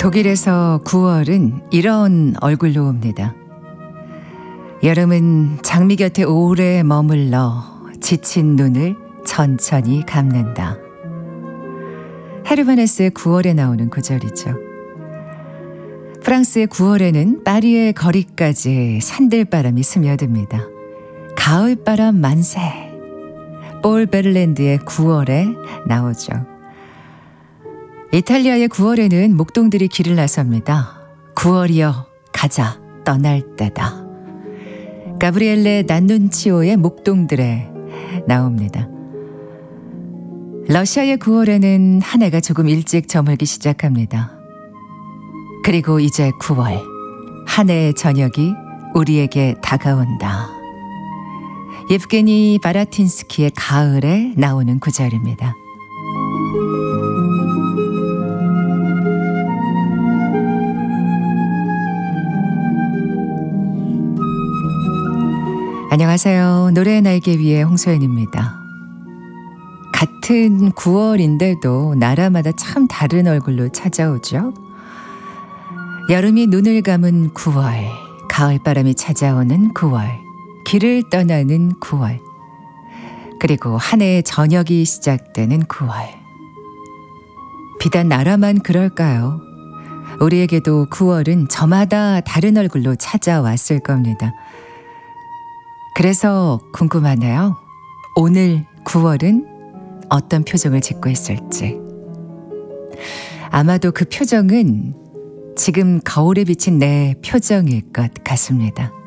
독일에서 9월은 이런 얼굴로 옵니다. 여름은 장미 곁에 오래 머물러 지친 눈을 천천히 감는다. 헤르바네스의 9월에 나오는 구절이죠. 프랑스의 9월에는 파리의 거리까지 산들바람이 스며듭니다. 가을바람 만세. 폴 베를랜드의 9월에 나오죠. 이탈리아의 9월에는 목동들이 길을 나섭니다. 9월이여 가자 떠날 때다. 가브리엘레 난눈치오의 목동들에 나옵니다. 러시아의 9월에는 한 해가 조금 일찍 저물기 시작합니다. 그리고 이제 9월, 한 해의 저녁이 우리에게 다가온다. 예브게니 바라틴스키의 가을에 나오는 구절입니다. 안녕하세요. 노래의 날개 위에 홍소연입니다. 같은 9월인데도 나라마다 참 다른 얼굴로 찾아오죠. 여름이 눈을 감은 9월, 가을바람이 찾아오는 9월, 길을 떠나는 9월, 그리고 한 해의 저녁이 시작되는 9월. 비단 나라만 그럴까요? 우리에게도 9월은 저마다 다른 얼굴로 찾아왔을 겁니다. 그래서 궁금하네요. 오늘 9월은 어떤 표정을 짓고 있을지. 아마도 그 표정은 지금 거울에 비친 내 표정일 것 같습니다.